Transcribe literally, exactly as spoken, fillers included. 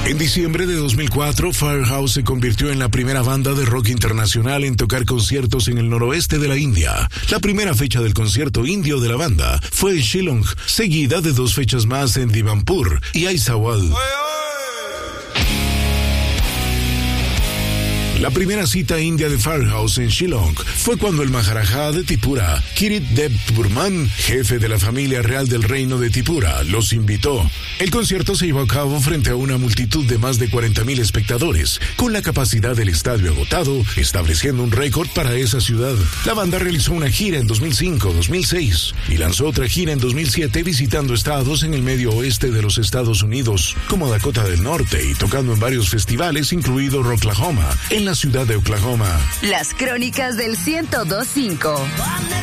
En diciembre de dos mil cuatro, Firehouse se convirtió en la primera banda de rock internacional en tocar conciertos en el noroeste de la India. La primera fecha del concierto indio de la banda fue en Shillong, seguida de dos fechas más en Divanpur y Aizawl. La primera cita india de Firehouse en Shillong fue cuando el Maharaja de Tripura, Kirit Dev Burman, jefe de la familia real del reino de Tripura, los invitó. El concierto se llevó a cabo frente a una multitud de más de cuarenta mil espectadores, con la capacidad del estadio agotado, estableciendo un récord para esa ciudad. La banda realizó una gira en dos mil cinco, dos mil seis y lanzó otra gira en dos mil siete visitando estados en el medio oeste de los Estados Unidos, como Dakota del Norte, y tocando en varios festivales, incluido Rocklahoma, en la ciudad de Oklahoma. Las crónicas del ciento dos punto cinco.